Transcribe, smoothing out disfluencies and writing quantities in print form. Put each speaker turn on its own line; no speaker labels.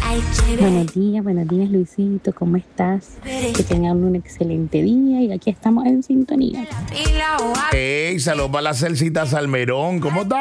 Buenos días, Luisito, ¿cómo estás? Que tengan un excelente día y aquí estamos en sintonía.
Hey, saludos para la Celcita Salmerón. ¿Cómo está?